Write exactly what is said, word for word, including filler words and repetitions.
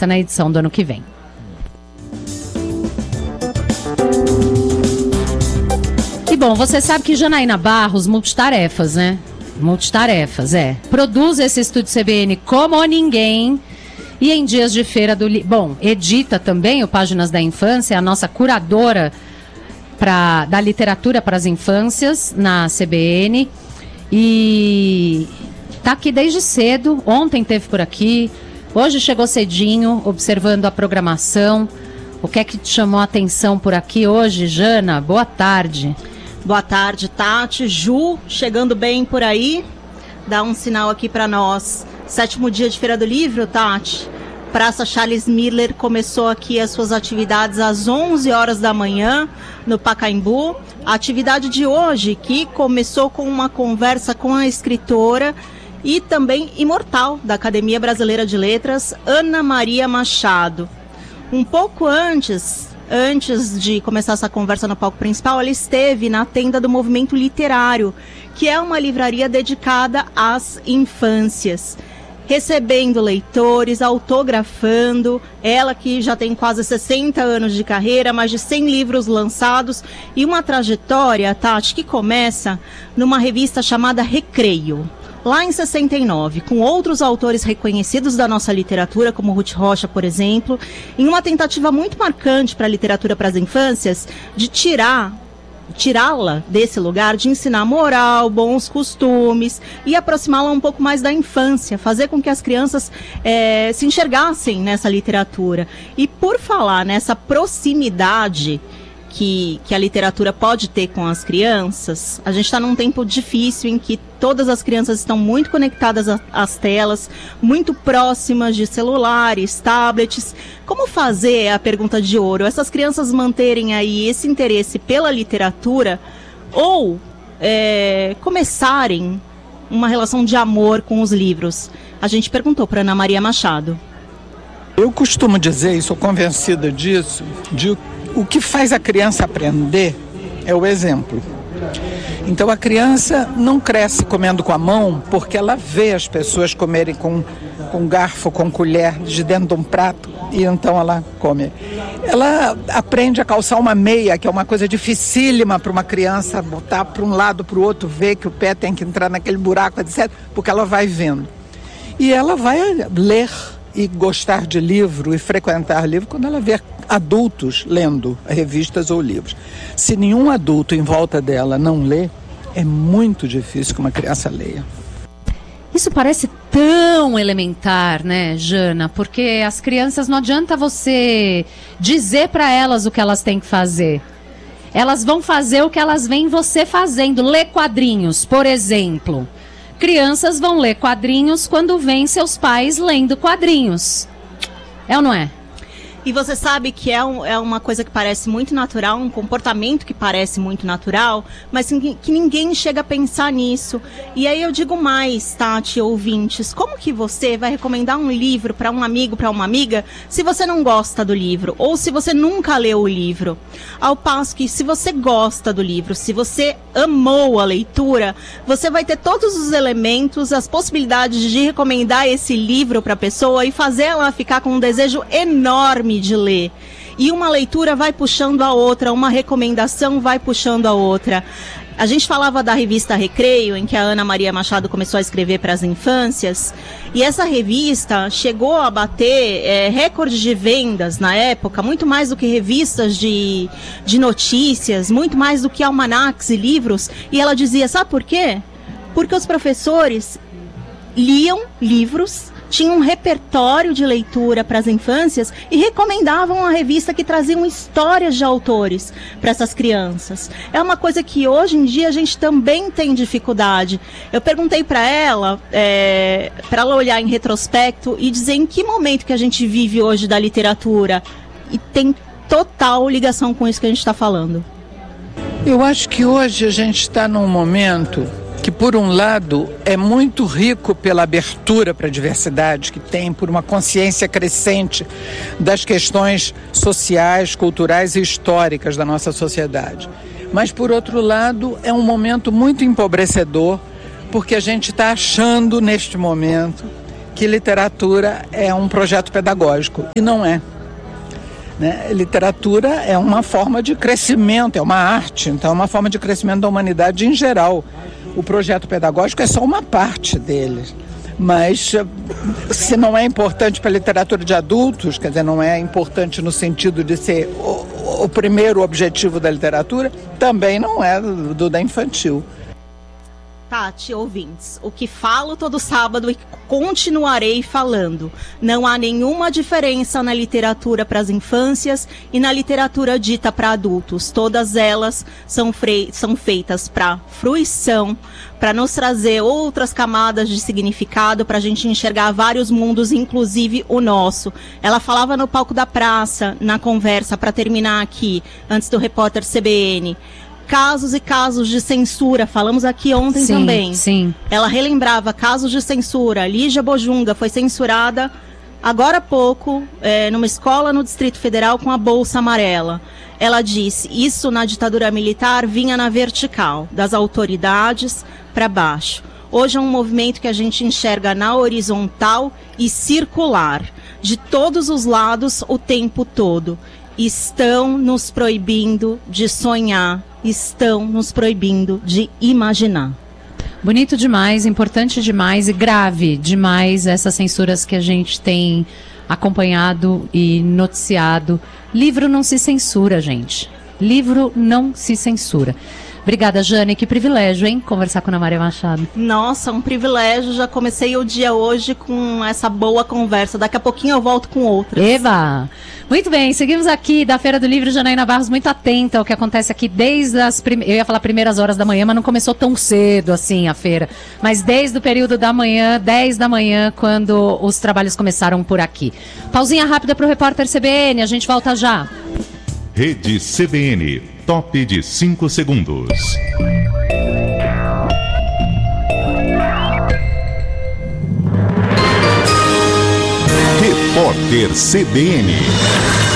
revista na edição do ano que vem. E bom, você sabe que Janaína Barros, multitarefas, né? Multitarefas, é. Produz esse Estúdio C B N como ninguém. E em dias de feira do livro... Bom, edita também o Páginas da Infância, a nossa curadora pra, da literatura para as infâncias na C B N. E tá aqui desde cedo. Ontem teve por aqui. Hoje chegou cedinho, observando a programação. O que é que te chamou a atenção por aqui hoje, Jana? Boa tarde. Boa tarde, Tati. Ju, chegando bem por aí. Dá um sinal aqui para nós. Sétimo dia de Feira do Livro, Tati. Praça Charles Miller começou aqui as suas atividades às onze horas da manhã, no Pacaembu. A atividade de hoje, que começou com uma conversa com a escritora e também imortal da Academia Brasileira de Letras, Ana Maria Machado. Um pouco antes... Antes de começar essa conversa no palco principal, ela esteve na Tenda do Movimento Literário, que é uma livraria dedicada às infâncias, recebendo leitores, autografando. Ela que já tem quase sessenta anos de carreira, mais de cem livros lançados e uma trajetória, Tati, que começa numa revista chamada Recreio. Lá em sessenta e nove, com outros autores reconhecidos da nossa literatura, como Ruth Rocha, por exemplo, em uma tentativa muito marcante para a literatura para as infâncias, de tirar, tirá-la desse lugar, de ensinar moral, bons costumes e aproximá-la um pouco mais da infância, fazer com que as crianças é, se enxergassem nessa literatura. E por falar nessa proximidade Que, que a literatura pode ter com as crianças, a gente está num tempo difícil em que todas as crianças estão muito conectadas às telas, muito próximas de celulares, tablets. Como fazer, a pergunta de ouro, essas crianças manterem aí esse interesse pela literatura ou é, começarem uma relação de amor com os livros? A gente perguntou para Ana Maria Machado. Eu costumo dizer, e sou convencida disso, de o que faz a criança aprender é o exemplo. Então a criança não cresce comendo com a mão porque ela vê as pessoas comerem com, com garfo, com colher, de dentro de um prato, e então ela come. Ela aprende a calçar uma meia, que é uma coisa dificílima para uma criança botar para um lado, para o outro, ver que o pé tem que entrar naquele buraco, etcétera, porque ela vai vendo. E ela vai ler e gostar de livro e frequentar livro quando ela vê adultos lendo revistas ou livros. Se nenhum adulto em volta dela não lê, é muito difícil que uma criança leia. Isso parece tão elementar, né, Jana? Porque as crianças, não adianta você dizer para elas o que elas têm que fazer. Elas vão fazer o que elas veem você fazendo. Ler quadrinhos, por exemplo. Crianças vão ler quadrinhos quando veem seus pais lendo quadrinhos. É ou não é? E você sabe que é, um, é uma coisa que parece muito natural, um comportamento que parece muito natural, mas que, que ninguém chega a pensar nisso. E aí eu digo mais, Tati, ouvintes, como que você vai recomendar um livro para um amigo, para uma amiga, se você não gosta do livro, ou se você nunca leu o livro? Ao passo que se você gosta do livro, se você amou a leitura, você vai ter todos os elementos, as possibilidades de recomendar esse livro para a pessoa e fazer ela ficar com um desejo enorme de ler. E uma leitura vai puxando a outra, uma recomendação vai puxando a outra. A gente falava da revista Recreio, em que a Ana Maria Machado começou a escrever para as infâncias, e essa revista chegou a bater é, recordes de vendas na época, muito mais do que revistas de, de notícias, muito mais do que almanacs e livros, e ela dizia, sabe por quê? Porque os professores liam livros, tinham um repertório de leitura para as infâncias e recomendavam a revista que traziam histórias de autores para essas crianças. É uma coisa que hoje em dia a gente também tem dificuldade. Eu perguntei para ela, é, para ela olhar em retrospecto e dizer em que momento que a gente vive hoje da literatura. E tem total ligação com isso que a gente está falando. Eu acho que hoje a gente está num momento que, por um lado, é muito rico pela abertura para a diversidade que tem, por uma consciência crescente das questões sociais, culturais e históricas da nossa sociedade. Mas, por outro lado, é um momento muito empobrecedor, porque a gente está achando, neste momento, que literatura é um projeto pedagógico, e não é. Né? Literatura é uma forma de crescimento, é uma arte, então é uma forma de crescimento da humanidade em geral. O projeto pedagógico é só uma parte dele. Mas se não é importante para a literatura de adultos, quer dizer, não é importante no sentido de ser o, o primeiro objetivo da literatura, também não é do, do da infantil. Tati, ouvintes, o que falo todo sábado e continuarei falando. Não há nenhuma diferença na literatura para as infâncias e na literatura dita para adultos. Todas elas são, fre- são feitas para fruição, para nos trazer outras camadas de significado, para a gente enxergar vários mundos, inclusive o nosso. Ela falava no palco da praça, na conversa, para terminar aqui, antes do repórter C B N. Casos e casos de censura, falamos aqui ontem sim, também. Sim. Ela relembrava casos de censura. Lígia Bojunga foi censurada agora há pouco, é, numa escola no Distrito Federal com a Bolsa Amarela. Ela disse, isso na ditadura militar vinha na vertical, das autoridades para baixo. Hoje é um movimento que a gente enxerga na horizontal e circular, de todos os lados o tempo todo. Estão nos proibindo de sonhar, estão nos proibindo de imaginar. Bonito demais, importante demais e grave demais essas censuras que a gente tem acompanhado e noticiado. Livro não se censura, gente. Livro não se censura. Obrigada, Jane. Que privilégio, hein? Conversar com a Ana Maria Machado. Nossa, um privilégio. Já comecei o dia hoje com essa boa conversa. Daqui a pouquinho eu volto com outras. Eva! Muito bem, seguimos aqui da Feira do Livro. Janaína Barros muito atenta ao que acontece aqui desde as primeiras, eu ia falar primeiras horas da manhã, mas não começou tão cedo assim a feira. Mas desde o período da manhã, dez da manhã, quando os trabalhos começaram por aqui. Pausinha rápida para o repórter C B N, a gente volta já. Rede C B N, top de cinco segundos. Repórter C B N.